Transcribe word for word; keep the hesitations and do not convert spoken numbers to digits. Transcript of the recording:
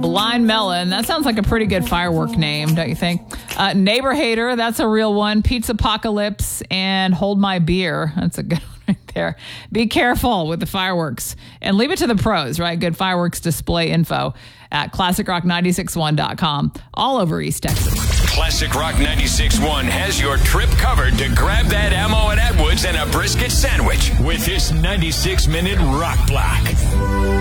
Blind Melon. That sounds like a pretty good firework name, don't you think? Uh, Neighbor Hater. That's a real one. Pizza Apocalypse and Hold My Beer. That's a good one right there. Be careful with the fireworks and leave it to the pros, right? Good fireworks display info at classic rock nine six one dot com all over East Texas. Classic Rock ninety-six point one has your trip covered to grab that ammo at Atwood's and a brisket sandwich with this ninety-six minute rock block.